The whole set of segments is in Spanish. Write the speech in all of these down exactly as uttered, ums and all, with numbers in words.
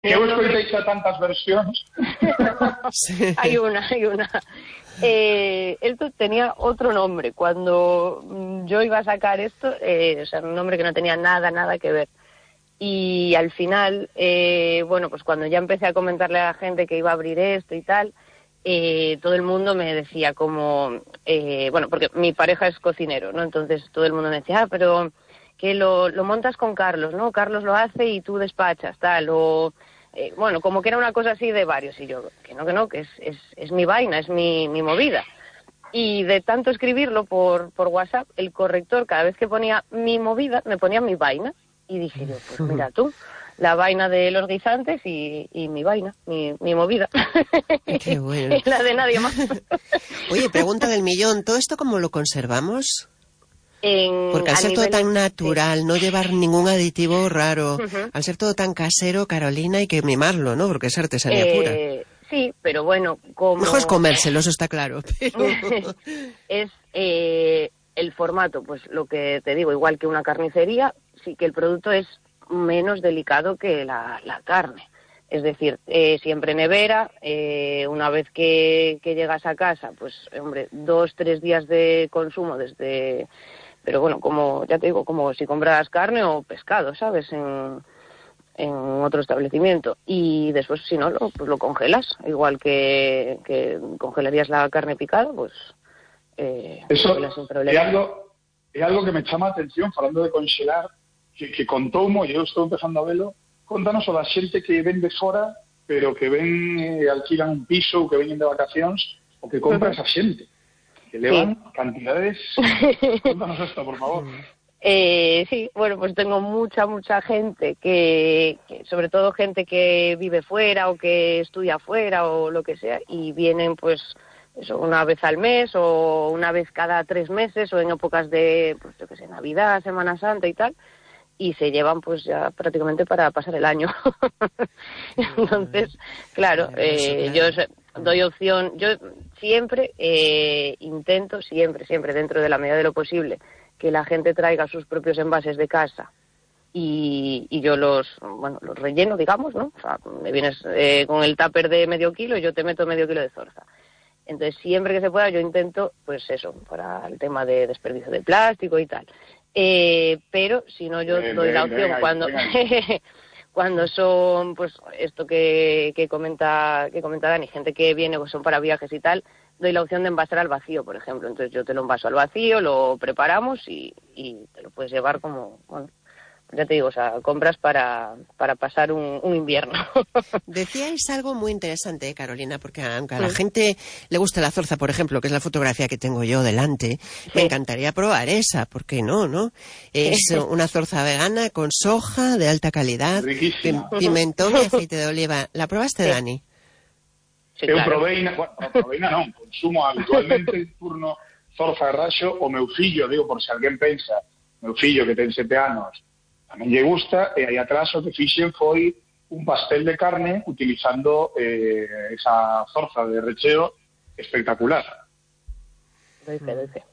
Que vos coitéis a tantas versións. Sí. Hay una, hay una. Eh, esto tenía otro nombre. Cuando yo iba a sacar esto, eh, o sea, un nombre que no tenía nada, nada que ver. Y al final, eh, bueno, pues cuando ya empecé a comentarle a la gente que iba a abrir esto y tal, eh, todo el mundo me decía como, eh, bueno, porque mi pareja es cocinero, ¿no? Entonces todo el mundo me decía, ah, pero que lo, lo montas con Carlos, ¿no? Carlos lo hace y tú despachas, tal, o... Eh, bueno, como que era una cosa así de varios, y yo, que no, que no, que es, es, es mi vaina, es mi, mi movida. Y de tanto escribirlo por, por WhatsApp, el corrector, cada vez que ponía mi movida, me ponía mi vaina. Y dije yo, pues mira tú, la vaina de los guisantes y, y mi vaina, mi, mi movida. Qué bueno. Y la de nadie más. Oye, pregunta del millón, ¿todo esto cómo lo conservamos? En, Porque al ser nivel, todo tan natural, sí. No llevar ningún aditivo raro, uh-huh. Al ser todo tan casero, Carolina, hay que mimarlo, ¿no? Porque es artesanía eh, pura. Sí, pero bueno, como... Mejor es comérselo, eso está claro. Pero... es eh, el formato, pues lo que te digo, igual que una carnicería, sí que el producto es menos delicado que la, la carne. Es decir, eh, siempre nevera, eh, una vez que, que llegas a casa, pues, hombre, dos, tres días de consumo desde... Pero bueno, como ya te digo, como si compras carne o pescado, ¿sabes? En, en otro establecimiento. Y después, si no, lo, pues lo congelas. Igual que, que congelarías la carne picada, pues eh, eso sin problema. É algo, é algo que me chama a atención, falando de congelar, que, que con Tomo, eu estou empezando a velo, contanos o da xente que ven de fora, pero que ven, eh, alquilan un piso, ou que veñen de vacacións, o que compra uh-huh. esa xente. Que levan sí. cantidades... Cuéntanos esto, por favor. Eh, sí, bueno, pues tengo mucha, mucha gente que, que, sobre todo gente que vive fuera o que estudia fuera o lo que sea, y vienen pues eso, una vez al mes o una vez cada tres meses o en épocas de, pues yo qué sé, Navidad, Semana Santa y tal, y se llevan pues ya prácticamente para pasar el año. Entonces, claro, eh, yo doy opción, yo siempre eh, intento, siempre, siempre, dentro de la medida de lo posible, que la gente traiga sus propios envases de casa y, y yo los, bueno, los relleno, digamos, ¿no? O sea, me vienes eh, con el tupper de medio kilo y yo te meto medio kilo de zorza. Entonces, siempre que se pueda, yo intento, pues eso, para el tema de desperdicio de plástico y tal. Eh, pero, si no, yo bien, doy bien, la opción bien, cuando... bien. Cuando son, pues, esto que, que comenta que comenta Dani, gente que viene, pues son para viajes y tal, doy la opción de envasar al vacío, por ejemplo. Entonces yo te lo envaso al vacío, lo preparamos y, y te lo puedes llevar como, bueno, ya te digo, o sea, compras para, para pasar un, un invierno. Decíais algo muy interesante, Carolina, porque aunque a la sí. gente le guste la zorza, por ejemplo, que es la fotografía que tengo yo delante, sí. me encantaría probar esa, ¿por qué no, no? Es sí. una zorza vegana con soja de alta calidad, riquísima, pimentón y aceite de oliva. ¿La probaste, sí. Dani? Sí, eu claro. proveina, bueno, proveina non, consumo habitualmente en turno zorza de raxo, o meu fillo, digo, por se alguén pensa, meu fillo que ten sete anos, tamén lle gusta, e aí atrás o que fixen foi un pastel de carne utilizando eh, esa zorza de recheo espectacular. Doice, doice.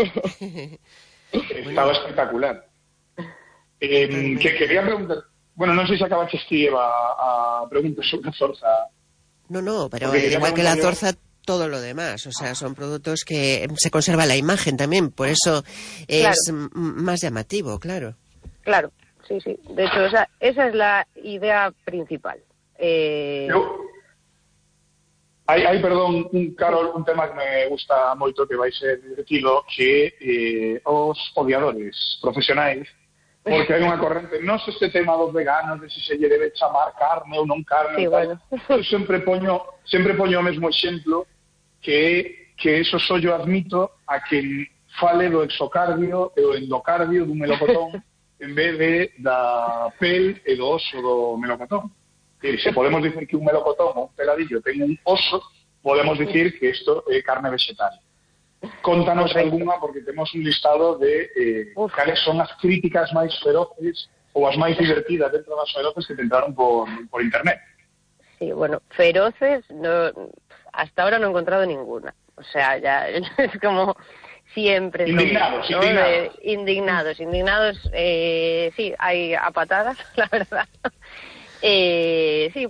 Estaba espectacular. Eh, que quería preguntar, bueno, non sei se acabaste ti, Eva, a pregunta sobre a zorza. No, no, pero igual que la zorza, todo lo demás, o sea, son productos que se conserva la imagen también, por eso es claro. más llamativo, claro. Claro. Sí, sí. De hecho, o sea, esa es la idea principal. Eh... Eu... Hai, hai, perdón, un, Carol, un tema que me gusta moito, que vai ser divertido, que eh, os odiadores profesionais, porque hai unha corrente, non sei este tema dos veganos, de se se lle debe chamar carne ou non carne, sí, tal. Bueno. Eu sempre poño, sempre poño o mesmo exemplo, que, que eso só yo admito a quen fale do exocardio e do endocardio dun melocotón, en vez de da pel e do oso do melocotón. E se podemos dicir que un melocotón ou un peladillo ten un oso, podemos dicir que isto é carne vegetal. Contanos algunha, porque temos un listado de eh, cales son as críticas máis feroces ou as máis divertidas dentro das feroces que te entraron por, por internet. Sí, bueno, feroces, no, hasta ahora no he encontrado ninguna. O sea, ya es como... Siempre indignados, son, ¿no? indignados. De, indignados, indignados, eh, sí, hay a patadas, la verdad. Eh, sí,